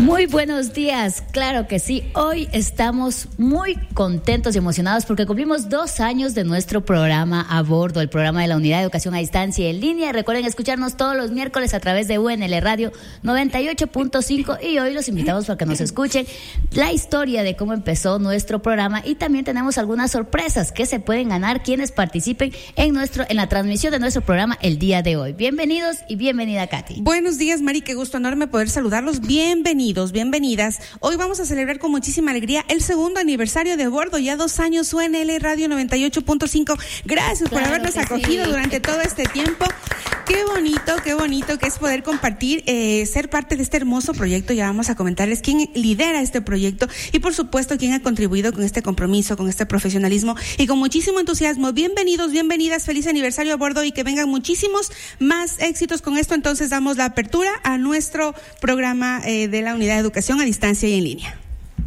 Muy buenos días, claro que sí. Hoy estamos muy contentos y emocionados porque cumplimos 2 años de nuestro programa A Bordo, el programa de la Unidad de Educación a Distancia y en línea. Recuerden escucharnos todos los miércoles a través de UNL Radio 98.5 y hoy los invitamos para que nos escuchen la historia de cómo empezó nuestro programa y también tenemos algunas sorpresas que se pueden ganar quienes participen en la transmisión de nuestro programa el día de hoy. Bienvenidos y bienvenida, Katy. Buenos días, Mari, qué gusto enorme poder saludarlos. Bienvenidos, bienvenidas. Hoy vamos a celebrar con muchísima alegría el 2º aniversario de A Bordo, ya 2 años UNL Radio 98.5. Gracias por habernos acogido durante todo este tiempo. Qué bonito que es poder compartir, ser parte de este hermoso proyecto. Ya vamos a comentarles quién lidera este proyecto y por supuesto quién ha contribuido con este compromiso, con este profesionalismo y con muchísimo entusiasmo. Bienvenidos, bienvenidas, feliz aniversario A Bordo y que vengan muchísimos más éxitos con esto. Entonces damos la apertura a nuestro programa de la Unidad de Educación a Distancia y en línea.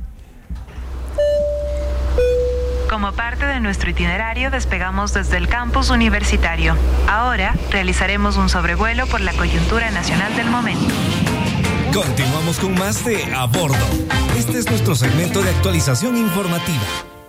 Como parte de nuestro itinerario, despegamos desde el campus universitario. Ahora realizaremos un sobrevuelo por la coyuntura nacional del momento. Continuamos con más de A Bordo. Este es nuestro segmento de actualización informativa.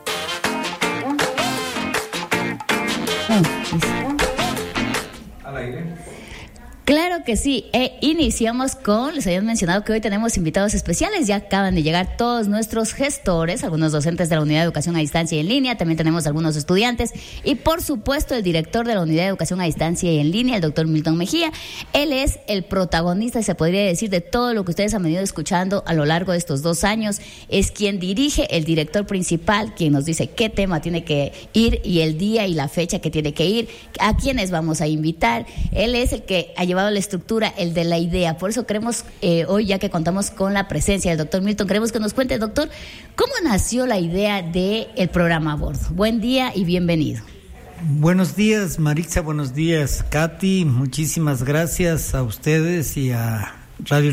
Al aire. Claro que sí, iniciamos les habíamos mencionado que hoy tenemos invitados especiales, ya acaban de llegar todos nuestros gestores, algunos docentes de la Unidad de Educación a Distancia y en línea, también tenemos algunos estudiantes y por supuesto el director de la Unidad de Educación a Distancia y en línea, el doctor Milton Mejía. Él es el protagonista, se podría decir, de todo lo que ustedes han venido escuchando a lo largo de estos 2 años, es quien dirige, el director principal, quien nos dice qué tema tiene que ir y el día y la fecha que tiene que ir, a quiénes vamos a invitar. Él es el que ha llevado la estructura, el de la idea. Por eso queremos, hoy ya que contamos con la presencia del doctor Milton, queremos que nos cuente, doctor, ¿cómo nació la idea del programa A Bordo? Buen día y bienvenido. Buenos días, Maritza, buenos días, Katy, muchísimas gracias a ustedes y a Radio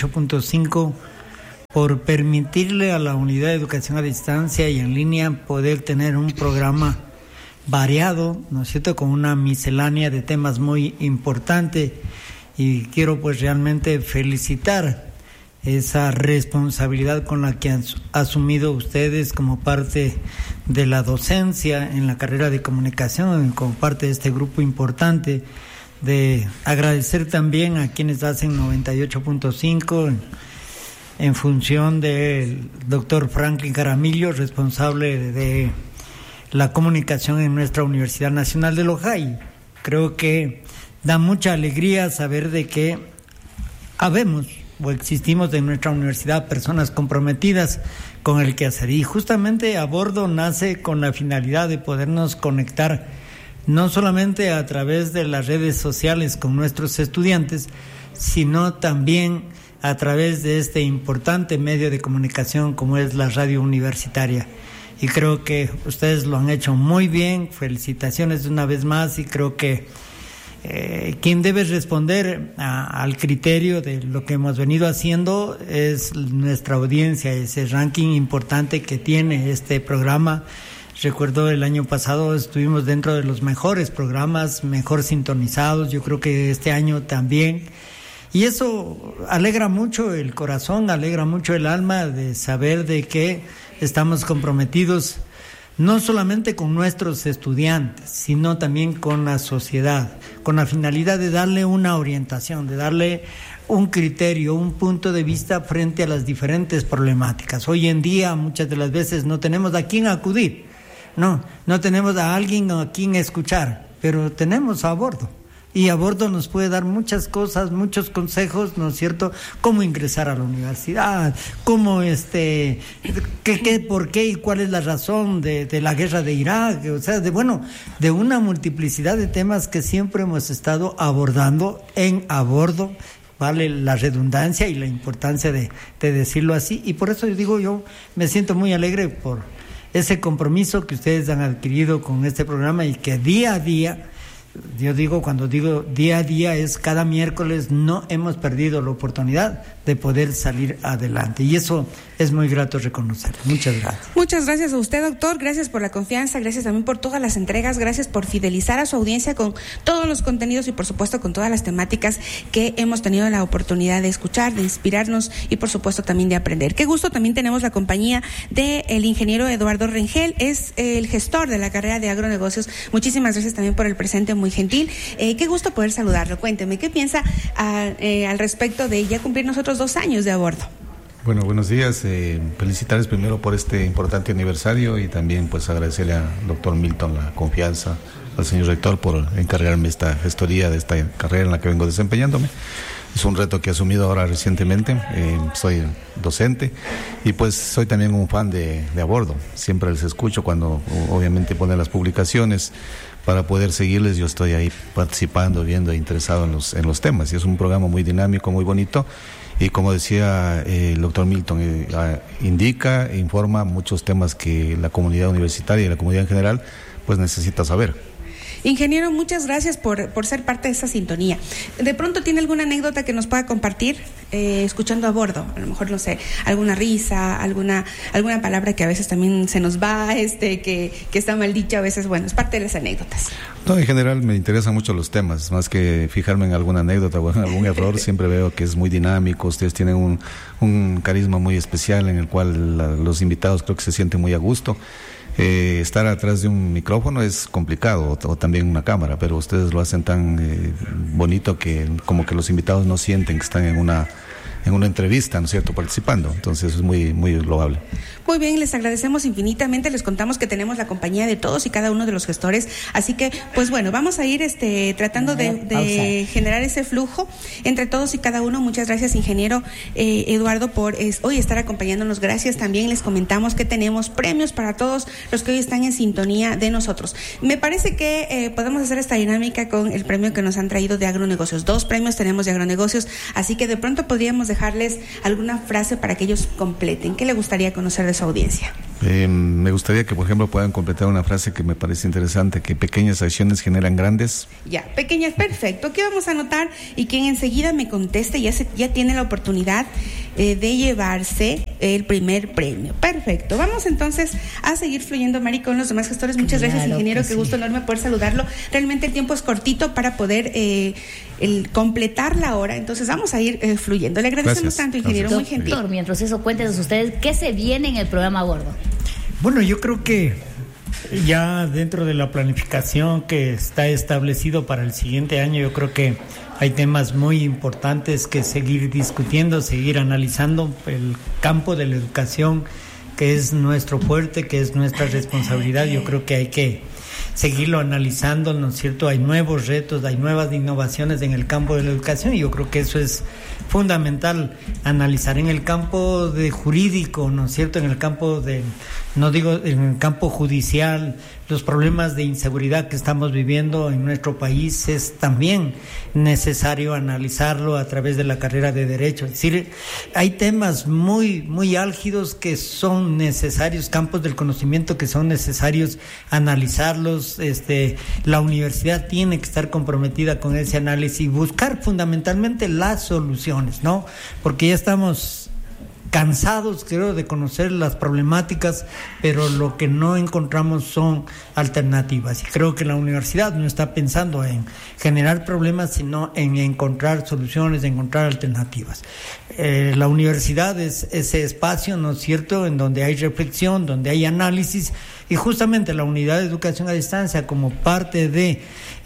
98.5 por permitirle a la Unidad de Educación a Distancia y en línea poder tener un programa variado, ¿no es cierto?, con una miscelánea de temas muy importante y quiero pues realmente felicitar esa responsabilidad con la que han asumido ustedes como parte de la docencia en la carrera de comunicación, como parte de este grupo importante, de agradecer también a quienes hacen 98.5 en función del doctor Franklin Jaramillo, responsable de la comunicación en nuestra Universidad Nacional de Lojay. Creo que da mucha alegría saber de que habemos o existimos en nuestra universidad personas comprometidas con el quehacer y justamente A Bordo nace con la finalidad de podernos conectar no solamente a través de las redes sociales con nuestros estudiantes, sino también a través de este importante medio de comunicación como es la radio universitaria. Y creo que ustedes lo han hecho muy bien, felicitaciones una vez más y creo que quien debe responder al criterio de lo que hemos venido haciendo es nuestra audiencia, ese ranking importante que tiene este programa. Recuerdo el año pasado estuvimos dentro de los mejores programas, mejor sintonizados, yo creo que este año también. Y eso alegra mucho el corazón, alegra mucho el alma de saber de que estamos comprometidos no solamente con nuestros estudiantes, sino también con la sociedad, con la finalidad de darle una orientación, de darle un criterio, un punto de vista frente a las diferentes problemáticas. Hoy en día muchas de las veces no tenemos a quién acudir, no tenemos a alguien a quien escuchar, pero tenemos A Bordo. Y A Bordo nos puede dar muchas cosas, muchos consejos, ¿no es cierto? Cómo ingresar a la universidad, cómo por qué y cuál es la razón de la guerra de Irak, o sea, de una multiplicidad de temas que siempre hemos estado abordando en A Bordo, vale la redundancia y la importancia de decirlo así, y por eso yo me siento muy alegre por ese compromiso que ustedes han adquirido con este programa y que día a día yo digo, cuando digo día a día, es cada miércoles, no hemos perdido la oportunidad de poder salir adelante. Y eso es muy grato reconocer. Muchas gracias. Muchas gracias a usted, doctor. Gracias por la confianza, gracias también por todas las entregas, gracias por fidelizar a su audiencia con todos los contenidos y por supuesto con todas las temáticas que hemos tenido la oportunidad de escuchar, de inspirarnos y por supuesto también de aprender. Qué gusto, también tenemos la compañía del ingeniero Eduardo Rengel, es el gestor de la carrera de agronegocios. Muchísimas gracias también por el presente muy gentil. Qué gusto poder saludarlo. Cuénteme, ¿qué piensa al respecto de ya cumplir nosotros 2 años de A Bordo? Bueno, buenos días. Felicitarles primero por este importante aniversario y también pues agradecerle al doctor Milton la confianza, al señor rector por encargarme esta gestoría de esta carrera en la que vengo desempeñándome. Es un reto que he asumido ahora recientemente. Soy docente y pues soy también un fan de A Bordo. Siempre les escucho cuando obviamente ponen las publicaciones. Para poder seguirles, yo estoy ahí participando, viendo e interesado en los temas. Y es un programa muy dinámico, muy bonito. Y como decía el doctor Milton, indica e informa muchos temas que la comunidad universitaria y la comunidad en general pues necesita saber. Ingeniero, muchas gracias por ser parte de esta sintonía. ¿De pronto tiene alguna anécdota que nos pueda compartir escuchando A Bordo? A lo mejor, no sé, alguna risa, alguna palabra que a veces también se nos va, que está mal dicha a veces. Bueno, es parte de las anécdotas. No, en general me interesan mucho los temas, más que fijarme en alguna anécdota o en algún error. Siempre veo que es muy dinámico, ustedes tienen un carisma muy especial en el cual los invitados creo que se sienten muy a gusto. Estar atrás de un micrófono es complicado, o también una cámara, pero ustedes lo hacen tan bonito que como que los invitados no sienten que están en una entrevista, ¿no es cierto?, participando. Entonces es muy, muy loable. Muy bien, les agradecemos infinitamente, les contamos que tenemos la compañía de todos y cada uno de los gestores, así que, pues bueno, vamos a ir tratando de generar ese flujo entre todos y cada uno. Muchas gracias, ingeniero Eduardo, por hoy estar acompañándonos. Gracias, también les comentamos que tenemos premios para todos los que hoy están en sintonía de nosotros. Me parece que podemos hacer esta dinámica con el premio que nos han traído de agronegocios. 2 premios tenemos de agronegocios, así que de pronto podríamos dejarles alguna frase para que ellos completen. ¿Qué le gustaría conocer de su audiencia? Me gustaría que, por ejemplo, puedan completar una frase que me parece interesante, que pequeñas acciones generan grandes. Ya, pequeñas, perfecto. Aquí vamos a anotar y quien enseguida me conteste ya tiene la oportunidad de llevarse el primer premio. Perfecto. Vamos entonces a seguir fluyendo, Mari, con los demás gestores. Muchas gracias, ingeniero. Qué gusto enorme poder saludarlo. Realmente el tiempo es cortito para poder completar la hora. Entonces vamos a ir fluyendo. Le agradecemos tanto, ingeniero. Muy gentil. Doctor, mientras eso, cuéntenos ustedes, ¿qué se viene en el programa A Bordo? Bueno, yo creo que ya dentro de la planificación que está establecido para el siguiente año, yo creo que hay temas muy importantes que seguir discutiendo, seguir analizando. El campo de la educación, que es nuestro fuerte, que es nuestra responsabilidad, yo creo que hay que seguirlo analizando, ¿no es cierto? Hay nuevos retos, hay nuevas innovaciones en el campo de la educación y yo creo que eso es fundamental analizar en el campo de jurídico, ¿no es cierto? En el campo en el campo judicial, los problemas de inseguridad que estamos viviendo en nuestro país es también necesario analizarlo a través de la carrera de Derecho. Es decir, hay temas muy, muy álgidos que son necesarios, campos del conocimiento que son necesarios analizarlos. La universidad tiene que estar comprometida con ese análisis y buscar fundamentalmente las soluciones, ¿no? Porque ya estamos cansados, creo, de conocer las problemáticas, pero lo que no encontramos son alternativas. Y creo que la universidad no está pensando en generar problemas, sino en encontrar soluciones, encontrar alternativas. La universidad es ese espacio, ¿no es cierto?, en donde hay reflexión, donde hay análisis, y justamente la unidad de educación a distancia, como parte de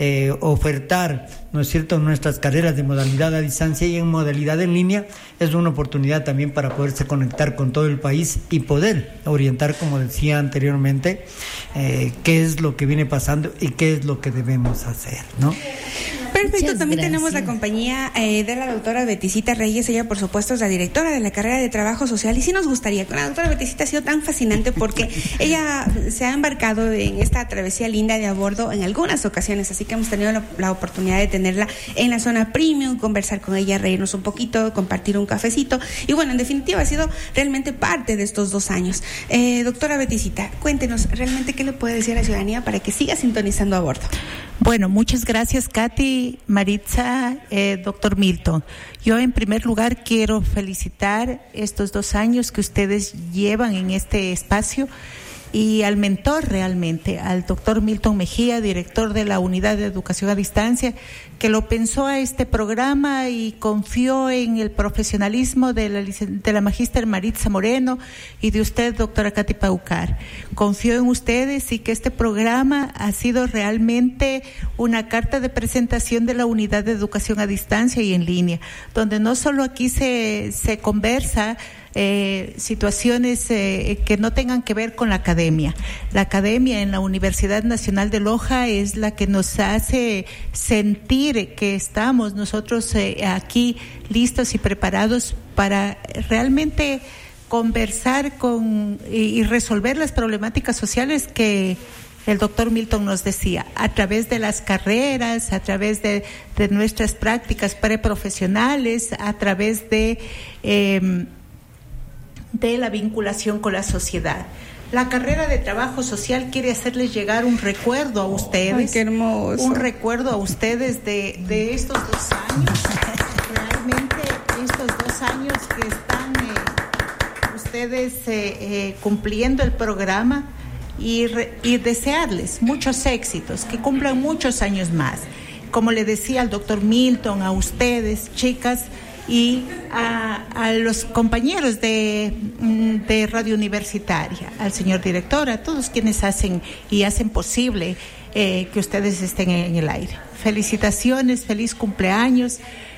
ofertar, ¿no es cierto?, nuestras carreras de modalidad a distancia y en modalidad en línea, es una oportunidad también para poderse conectar con todo el país y poder orientar, como decía anteriormente, qué es lo que viene pasando y qué es lo que debemos hacer, ¿no? Perfecto, Muchas también gracias. tenemos la compañía de la doctora Betisita Reyes. Ella, por supuesto, es la directora de la carrera de Trabajo Social, y sí nos gustaría, con la doctora Betisita ha sido tan fascinante porque ella se ha embarcado en esta travesía linda de A Bordo en algunas ocasiones, así que hemos tenido la oportunidad de tenerla en la zona premium, conversar con ella, reírnos un poquito, compartir un cafecito, y bueno, en definitiva ha sido realmente parte de estos 2 años. Doctora Betisita, cuéntenos realmente qué le puede decir a la ciudadanía para que siga sintonizando A Bordo. Bueno, muchas gracias, Katy, Maritza, doctor Milton. Yo en primer lugar quiero felicitar estos 2 años que ustedes llevan en este espacio y al mentor realmente, al doctor Milton Mejía, director de la Unidad de Educación a Distancia, que lo pensó a este programa y confió en el profesionalismo de la magíster Maritza Moreno y de usted, doctora Katy Paucar. Confió en ustedes y que este programa ha sido realmente una carta de presentación de la Unidad de Educación a Distancia y en línea, donde no solo aquí se conversa situaciones que no tengan que ver con la academia. La academia en la Universidad Nacional de Loja es la que nos hace sentir que estamos nosotros aquí listos y preparados para realmente conversar y resolver las problemáticas sociales que el doctor Milton nos decía, a través de las carreras, a través de nuestras prácticas preprofesionales, a través de la vinculación con la sociedad. La carrera de trabajo social quiere hacerles llegar un recuerdo a ustedes. Ay, qué hermoso. Un recuerdo a ustedes de estos 2 años. Realmente estos 2 años que están ustedes cumpliendo el programa y desearles muchos éxitos, que cumplan muchos años más. Como le decía al doctor Milton, a ustedes, chicas, y a los compañeros de Radio Universitaria, al señor director, a todos quienes hacen posible que ustedes estén en el aire. Felicitaciones, feliz cumpleaños.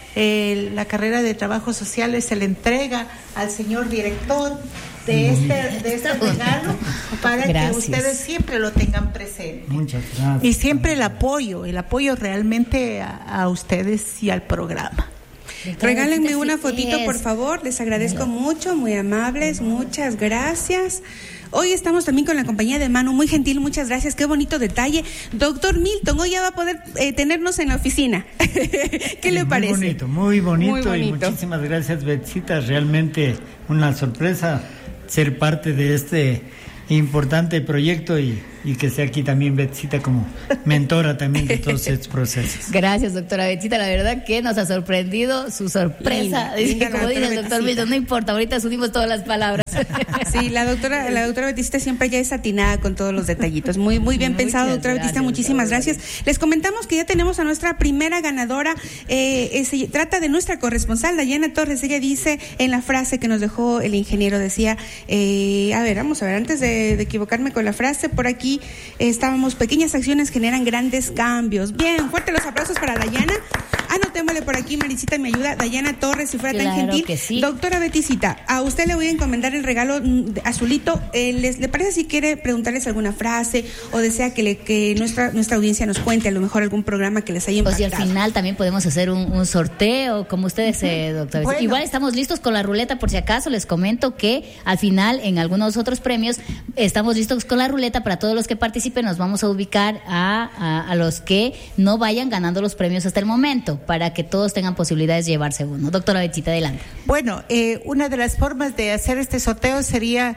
La carrera de trabajo social se le entrega al señor director de este regalo para que ustedes siempre lo tengan presente. Muchas gracias. Y siempre el apoyo realmente a ustedes y al programa. Regálenme una fotito, por favor. Les agradezco mucho, muy amables, muchas gracias. Hoy estamos también con la compañía de Manu, muy gentil, muchas gracias, qué bonito detalle. Doctor Milton, hoy ya va a poder tenernos en la oficina. ¿Qué le parece? Muy bonito y muchísimas gracias, Betsita. Realmente una sorpresa ser parte de este importante proyecto y que sea aquí también Betsita como mentora también de todos estos procesos. Gracias, doctora Betsita, la verdad que nos ha sorprendido su sorpresa. Como dice el doctor Milton, no importa, ahorita unimos todas las palabras. Sí, la doctora Betsita siempre ya es atinada con todos los detallitos. Muy bien pensado, doctora Betsita, muchísimas gracias. Les comentamos que ya tenemos a nuestra primera ganadora, se trata de nuestra corresponsal, Dayana Torres. Ella dice en la frase que nos dejó el ingeniero, decía, vamos a ver, antes de equivocarme con la frase, por aquí estábamos, pequeñas acciones generan grandes cambios. Bien, fuerte los aplausos para Dayana. Anotémosle por aquí, Maricita me ayuda, Dayana Torres, si fuera tan gentil. Sí. Doctora Beticita, a usted le voy a encomendar el regalo azulito. ¿Le parece si quiere preguntarles alguna frase o desea que nuestra audiencia nos cuente a lo mejor algún programa que les haya impactado? O si al final también podemos hacer un sorteo, como ustedes, doctora. Bueno. Igual estamos listos con la ruleta, por si acaso les comento que al final en algunos otros premios estamos listos con la ruleta para todos los que participen. Nos vamos a ubicar a los que no vayan ganando los premios hasta el momento, para que todos tengan posibilidades de llevarse uno. Doctora Betsita, adelante. Bueno, una de las formas de hacer este sorteo sería,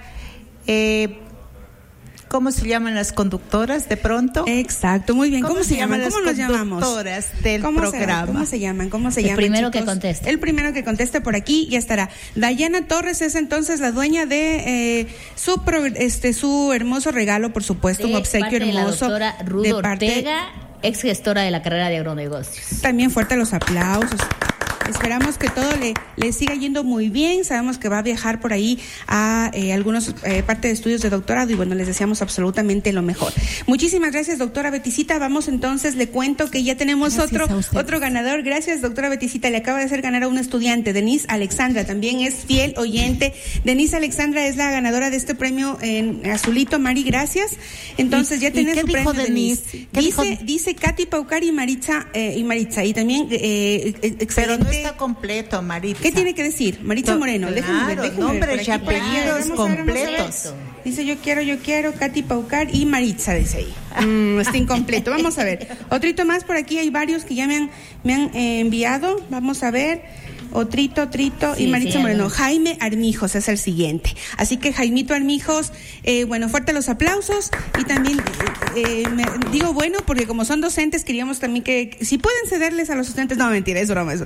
¿cómo se llaman las conductoras de pronto? Exacto, muy bien. ¿Cómo se llaman? ¿Cómo nos llamamos? Conductoras del programa. ¿Cómo se llaman? El primero que conteste. El primero que conteste por aquí ya estará. Dayana Torres es entonces la dueña de su hermoso regalo, por supuesto, un obsequio hermoso. De la doctora Ruth Ortega, ex gestora de la carrera de agronegocios. También fuerte los aplausos. Esperamos que todo le siga yendo muy bien. Sabemos que va a viajar por ahí a algunos parte de estudios de doctorado y bueno, les deseamos absolutamente lo mejor. Muchísimas gracias, doctora Beticita. Vamos entonces, le cuento que ya tenemos otro ganador. Gracias, doctora Beticita. Le acaba de hacer ganar a una estudiante, Denise Alexandra, también es fiel oyente. Denise Alexandra es la ganadora de este premio en azulito. Mari, gracias. Entonces ya tiene su premio, Denise. Dice Katy Paucar y Maritza, y también pero no está completo, Maritza. ¿Qué tiene que decir? Maritza Moreno, déjenme ver. Nombres y apellidos completos. Dice yo quiero, Katy Paucar y Maritza, dice ahí. Está incompleto. Vamos a ver. Otrito más por aquí, hay varios que ya me han enviado. Vamos a ver. Trito y Maritza Moreno. Jaime Armijos es el siguiente. Así que Jaimito Armijos, fuerte los aplausos. Y también digo porque como son docentes, queríamos también que si pueden cederles a los estudiantes. No, mentira, es broma.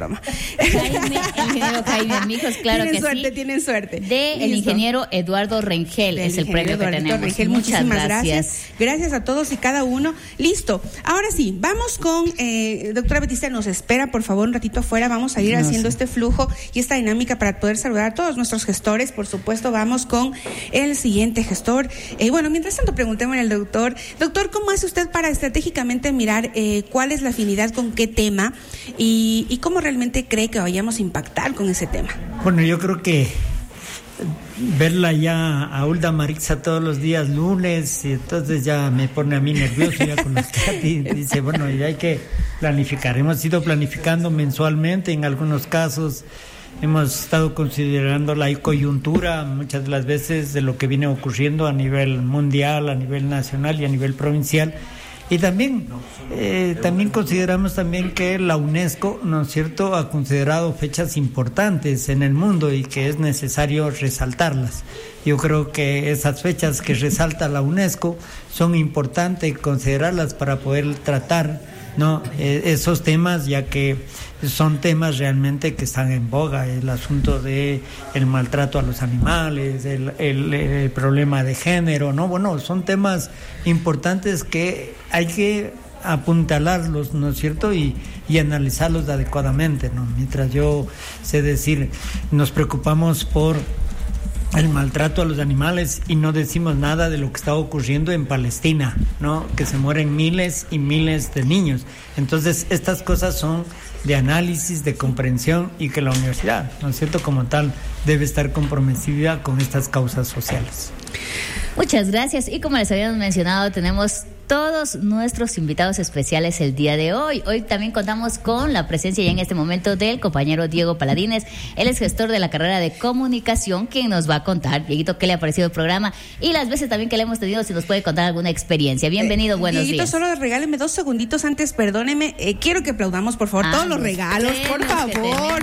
Jaime Armijos, claro que sí. Tienen suerte. El ingeniero Eduardo Rengel es el premio que tenemos. Rengel, muchísimas gracias. Gracias a todos y cada uno. Listo. Ahora sí, vamos con doctora Betista, nos espera por favor un ratito afuera. Vamos a ir haciendo este flujo y esta dinámica para poder saludar a todos nuestros gestores. Por supuesto, vamos con el siguiente gestor. Mientras tanto, preguntémosle al doctor, ¿cómo hace usted para estratégicamente mirar cuál es la afinidad con qué tema y cómo realmente cree que vayamos a impactar con ese tema? Bueno, yo creo que verla ya a Hulda Maritza todos los días lunes, y entonces ya me pone a mí nervioso ya con los Katy. Dice, ya hay que planificar. Hemos ido planificando mensualmente, en algunos casos hemos estado considerando la coyuntura muchas de las veces de lo que viene ocurriendo a nivel mundial, a nivel nacional y a nivel provincial. Y también consideramos también que la UNESCO, ¿no es cierto?, ha considerado fechas importantes en el mundo y que es necesario resaltarlas. Yo creo que esas fechas que resalta la UNESCO son importantes considerarlas para poder tratar esos temas, ya que son temas realmente que están en boga. El asunto de el maltrato a los animales, el problema de género, son temas importantes que hay que apuntalarlos, ¿no es cierto?, y analizarlos adecuadamente, Mientras yo sé decir, nos preocupamos por el maltrato a los animales y no decimos nada de lo que está ocurriendo en Palestina, que se mueren miles y miles de niños. Entonces, estas cosas son de análisis, de comprensión, y que la universidad, ¿no es cierto?, como tal, debe estar comprometida con estas causas sociales. Muchas gracias. Y como les habíamos mencionado, tenemos todos nuestros invitados especiales el día de hoy. Hoy también contamos con la presencia ya en este momento del compañero Diego Paladines. Él es gestor de la carrera de comunicación, quien nos va a contar, Dieguito, qué le ha parecido el programa y las veces también que le hemos tenido, si nos puede contar alguna experiencia. Bienvenido, buenos Dieguito, días. Solo regáleme 2 segunditos antes, perdóneme. Quiero que aplaudamos, por favor, todos los regalos, por favor.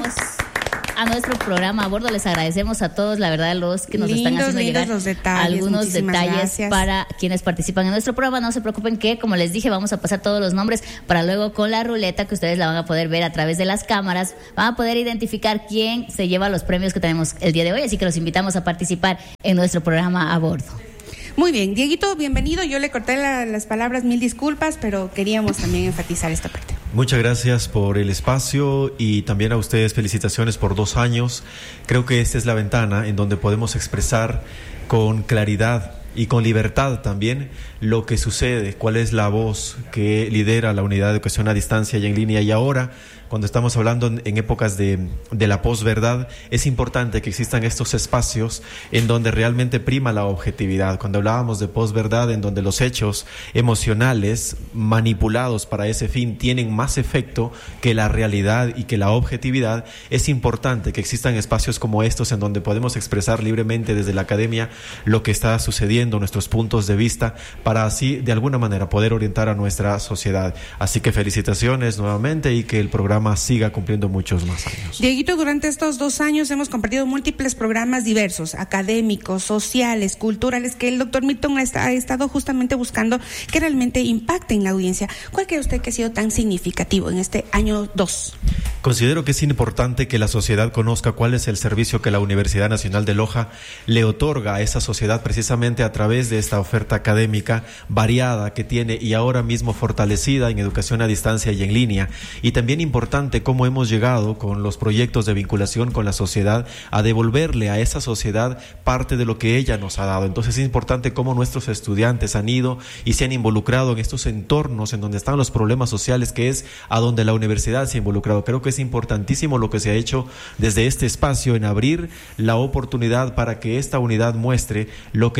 A nuestro programa a bordo les agradecemos a todos, la verdad, los que nos están haciendo llegar los detalles, algunos detalles gracias. Para quienes participan en nuestro programa. No se preocupen que, como les dije, vamos a pasar todos los nombres para luego con la ruleta, que ustedes la van a poder ver a través de las cámaras, van a poder identificar quién se lleva los premios que tenemos el día de hoy, así que los invitamos a participar en nuestro programa a bordo. Muy bien, Dieguito, bienvenido. Yo le corté las palabras, 1000 disculpas, pero queríamos también enfatizar esta parte. Muchas gracias por el espacio y también a ustedes felicitaciones por 2 años. Creo que esta es la ventana en donde podemos expresar con claridad y con libertad también lo que sucede, cuál es la voz que lidera la unidad de educación a distancia y en línea. Y ahora, cuando estamos hablando en épocas de la posverdad, es importante que existan estos espacios en donde realmente prima la objetividad. Cuando hablábamos de posverdad, en donde los hechos emocionales manipulados para ese fin tienen más efecto que la realidad y que la objetividad, es importante que existan espacios como estos en donde podemos expresar libremente desde la academia lo que está sucediendo, nuestros puntos de vista, para así de alguna manera poder orientar a nuestra sociedad. Así que felicitaciones nuevamente y que el programa siga cumpliendo muchos más años. Dieguito, durante estos 2 años hemos compartido múltiples programas diversos, académicos, sociales, culturales, que el doctor Milton ha estado justamente buscando que realmente impacten la audiencia. ¿Cuál cree usted que ha sido tan significativo en este año 2? Considero que es importante que la sociedad conozca cuál es el servicio que la Universidad Nacional de Loja le otorga a esa sociedad precisamente a través de esta oferta académica variada que tiene y ahora mismo fortalecida en educación a distancia y en línea. Y también importante cómo hemos llegado con los proyectos de vinculación con la sociedad a devolverle a esa sociedad parte de lo que ella nos ha dado. Entonces es importante cómo nuestros estudiantes han ido y se han involucrado en estos entornos en donde están los problemas sociales, que es a donde la universidad se ha involucrado. Creo que es importantísimo lo que se ha hecho desde este espacio en abrir la oportunidad para que esta unidad muestre lo que la universidad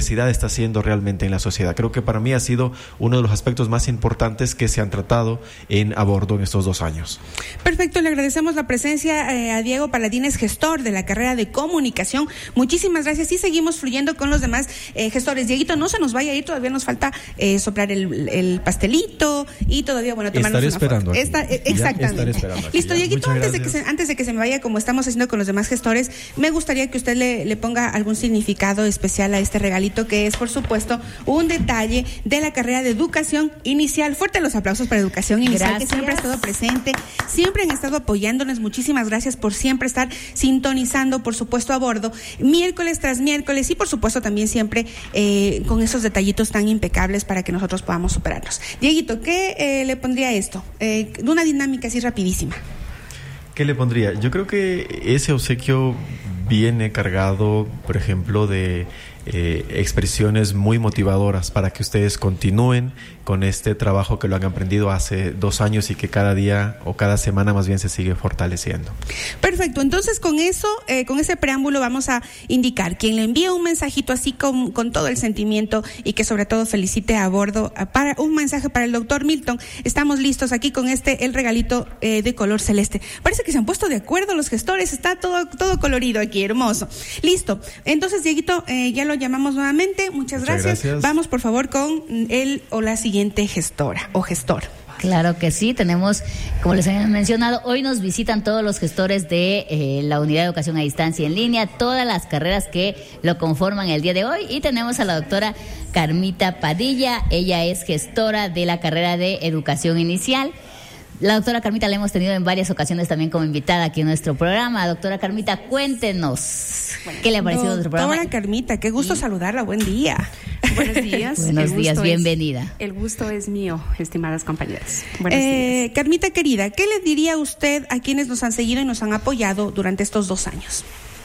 universidad está haciendo realmente en la sociedad. Creo que para mí ha sido uno de los aspectos más importantes que se han tratado en A Bordo en estos 2 años. Perfecto, le agradecemos la presencia a Diego Paladines, gestor de la carrera de comunicación. Muchísimas gracias y seguimos fluyendo con los demás gestores. Dieguito, no se nos vaya a ir, todavía nos falta soplar el pastelito y todavía, bueno, tomarnos una foto. Exactamente. Listo, Dieguito, antes de que se me vaya, como estamos haciendo con los demás gestores, me gustaría que usted le ponga algún significado especial a este regalito, que es, por supuesto, un detalle de la carrera de educación inicial. Fuerte los aplausos para educación inicial, gracias, que siempre ha estado presente, siempre han estado apoyándonos. Muchísimas gracias por siempre estar sintonizando, por supuesto, A Bordo, miércoles tras miércoles, y por supuesto también siempre con esos detallitos tan impecables para que nosotros podamos superarnos. Dieguito, ¿qué le pondría a esto? Una dinámica así rapidísima. ¿Qué le pondría? Yo creo que ese obsequio viene cargado, por ejemplo, de expresiones muy motivadoras para que ustedes continúen con este trabajo que lo han aprendido hace 2 años y que cada día o cada semana más bien se sigue fortaleciendo. Perfecto, entonces con eso, con ese preámbulo vamos a indicar quien le envíe un mensajito así con todo el sentimiento y que sobre todo felicite a Bordo, para un mensaje para el doctor Milton. Estamos listos aquí con el regalito de color celeste. Parece que se han puesto de acuerdo los gestores, está todo colorido aquí, hermoso. Listo, entonces Dieguito, ya lo llamamos nuevamente. Muchas gracias. Vamos por favor con él o la siguiente gestora o gestor. Claro que sí, tenemos, como les había mencionado, hoy nos visitan todos los gestores de la Unidad de Educación a Distancia en Línea, todas las carreras que lo conforman el día de hoy, y tenemos a la doctora Carmita Padilla. Ella es gestora de la carrera de Educación Inicial. La doctora Carmita la hemos tenido en varias ocasiones también como invitada aquí en nuestro programa. Doctora Carmita, cuéntenos, ¿qué le ha parecido nuestro programa? Doctora Carmita, qué gusto saludarla, buen día. Buenos días. Buenos días, bienvenida. El gusto es mío, estimadas compañeras. Buenos días. Carmita querida, ¿qué le diría usted a quienes nos han seguido y nos han apoyado durante estos 2 años?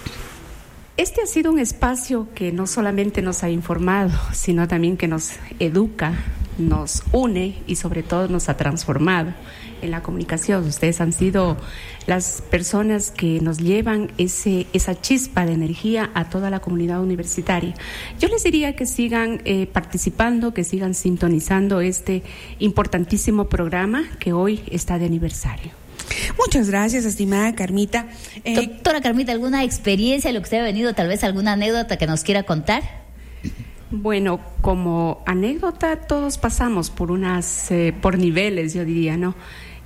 Este ha sido un espacio que no solamente nos ha informado, sino también que nos educa, nos une y sobre todo nos ha transformado en la comunicación. Ustedes han sido las personas que nos llevan esa chispa de energía a toda la comunidad universitaria. Yo les diría que sigan participando, que sigan sintonizando este importantísimo programa que hoy está de aniversario. Muchas gracias, estimada Carmita. Doctora Carmita, ¿alguna experiencia de lo que usted ha venido, tal vez alguna anécdota que nos quiera contar? Bueno, como anécdota, todos pasamos por por niveles, yo diría, ¿no?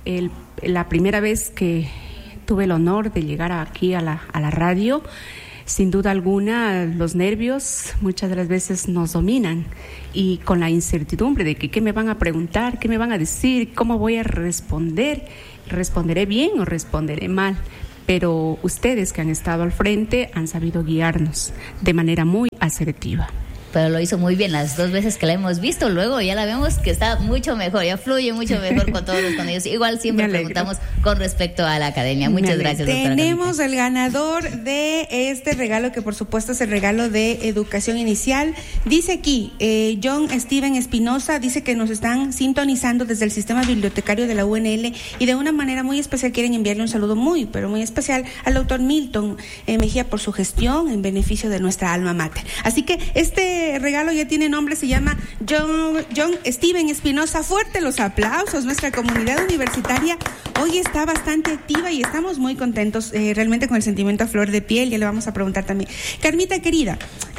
La primera vez que tuve el honor de llegar aquí a la radio, sin duda alguna, los nervios muchas de las veces nos dominan, y con la incertidumbre de que qué me van a preguntar, qué me van a decir, cómo voy a responder, responderé bien o responderé mal. Pero ustedes que han estado al frente han sabido guiarnos de manera muy asertiva. Pero lo hizo muy bien las 2 veces que la hemos visto. Luego ya la vemos que está mucho mejor, ya fluye mucho mejor con todos los contenidos. Igual siempre preguntamos con respecto a la academia. Muchas gracias, doctora. Tenemos el ganador de este regalo, que por supuesto es el regalo de Educación Inicial. Dice aquí, John Steven Espinosa, dice que nos están sintonizando desde el sistema bibliotecario de la UNL, y de una manera muy especial quieren enviarle un saludo muy, pero muy especial al doctor Milton Mejía por su gestión en beneficio de nuestra alma mater. Así que este regalo ya tiene nombre, se llama John Steven Espinosa. Fuerte los aplausos. Nuestra comunidad universitaria hoy está bastante activa y estamos muy contentos, realmente con el sentimiento a flor de piel. Ya le vamos a preguntar también. Carmita querida,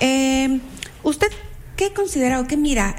¿usted qué considera o qué mira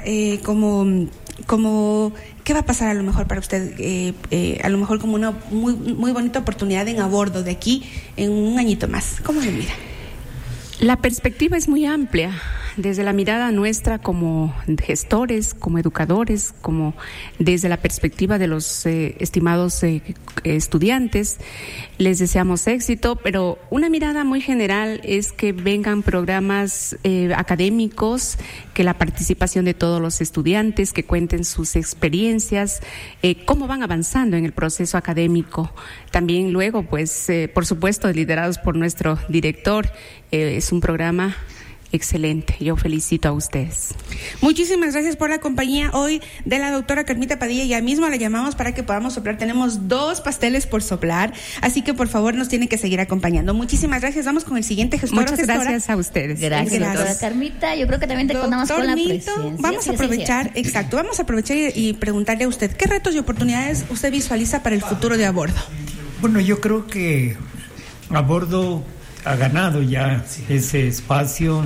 como qué va a pasar a lo mejor para usted, a lo mejor como una muy, muy bonita oportunidad en A Bordo de aquí en un añito más? ¿Cómo lo mira? La perspectiva es muy amplia. Desde la mirada nuestra como gestores, como educadores, como desde la perspectiva de los estimados estudiantes, les deseamos éxito, pero una mirada muy general es que vengan programas académicos, que la participación de todos los estudiantes, que cuenten sus experiencias, cómo van avanzando en el proceso académico. También luego, pues, por supuesto, liderados por nuestro director, es un programa excelente. Yo felicito a ustedes. Muchísimas gracias por la compañía hoy de la doctora Carmita Padilla. Ya mismo la llamamos para que podamos soplar. Tenemos 2 pasteles por soplar, así que por favor nos tienen que seguir acompañando. Muchísimas gracias. Vamos con el siguiente gestor. Muchas gracias a ustedes. Gracias, doctora Carmita. Yo creo que también te contamos con la presencia. Vamos a aprovechar, exacto, vamos a aprovechar y preguntarle a usted, ¿qué retos y oportunidades usted visualiza para el futuro de Abordo? Bueno, yo creo que Abordo ha ganado ya ese espacio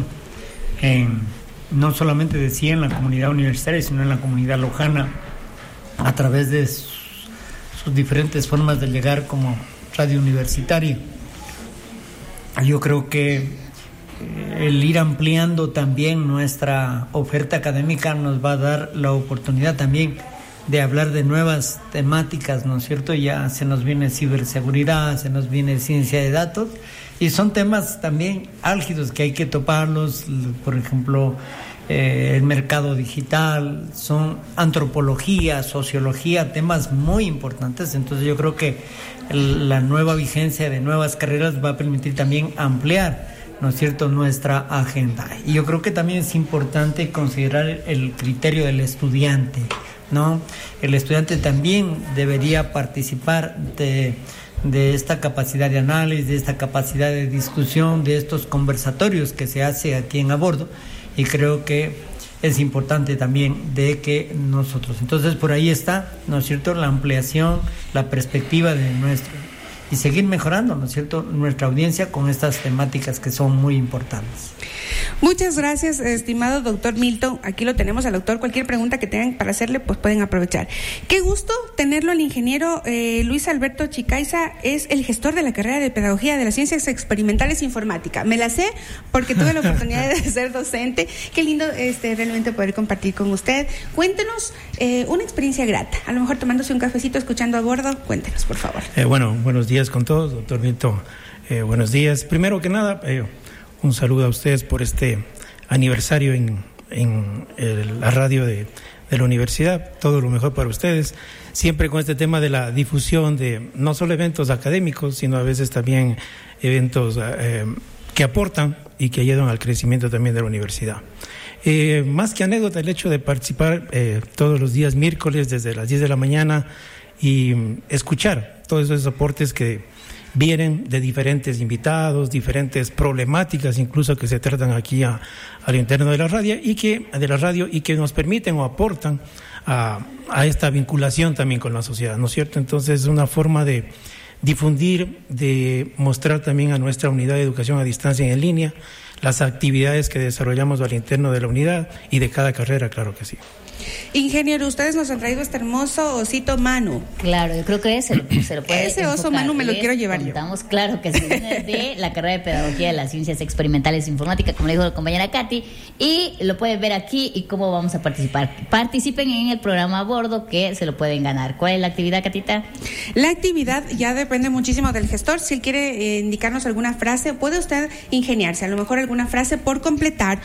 no solamente decía en la comunidad universitaria, sino en la comunidad lojana, a través de sus diferentes formas de llegar como radio universitaria. Yo creo que el ir ampliando también nuestra oferta académica nos va a dar la oportunidad también de hablar de nuevas temáticas, ¿no es cierto? Ya se nos viene ciberseguridad, se nos viene ciencia de datos, y son temas también álgidos que hay que toparlos, por ejemplo, el mercado digital, son antropología, sociología, temas muy importantes. Entonces yo creo que la nueva vigencia de nuevas carreras va a permitir también ampliar, ¿no es cierto?, nuestra agenda. Y yo creo que también es importante considerar el criterio del estudiante, ¿no? El estudiante también debería participar de esta capacidad de análisis, de esta capacidad de discusión, de estos conversatorios que se hace aquí en Abordo, y creo que es importante también de que nosotros, entonces por ahí está, ¿no es cierto?, la ampliación, la perspectiva de nuestro, y seguir mejorando, ¿no es cierto?, nuestra audiencia con estas temáticas que son muy importantes. Muchas gracias, estimado doctor Milton. Aquí lo tenemos al doctor. Cualquier pregunta que tengan para hacerle, pues pueden aprovechar. Qué gusto tenerlo al ingeniero Luis Alberto Chicaiza. Es el gestor de la carrera de Pedagogía de las Ciencias Experimentales Informática. Me la sé porque tuve la oportunidad de ser docente. Qué lindo realmente poder compartir con usted. Cuéntenos una experiencia grata. A lo mejor tomándose un cafecito, escuchando Abordo. Cuéntenos, por favor. Buenos días con todos, doctor Milton. Buenos días. Primero que nada, un saludo a ustedes por este aniversario en la radio de la universidad. Todo lo mejor para ustedes. Siempre con este tema de la difusión de no solo eventos académicos, sino a veces también eventos que aportan y que ayudan al crecimiento también de la universidad. Más que anécdota, el hecho de participar todos los días miércoles desde las 10 de la mañana y escuchar todos esos aportes que vienen de diferentes invitados, diferentes problemáticas incluso que se tratan aquí al interno de la radio y que nos permiten o aportan a esta vinculación también con la sociedad, ¿no es cierto? Entonces es una forma de difundir, de mostrar también a nuestra unidad de educación a distancia y en línea las actividades que desarrollamos al interno de la unidad y de cada carrera, claro que sí. Ingeniero, ustedes nos han traído este hermoso osito Manu. Claro, yo creo que se lo puede ese oso Manu me lo quiero llevar yo. Claro que sí, de la carrera de Pedagogía de las Ciencias Experimentales Informática, como le dijo la compañera Katy, y lo pueden ver aquí y cómo vamos a participar. Participen en el programa Abordo que se lo pueden ganar. ¿Cuál es la actividad, Katita? La actividad ya depende muchísimo del gestor. Si él quiere indicarnos alguna frase, puede usted ingeniarse, a lo mejor alguna frase por completar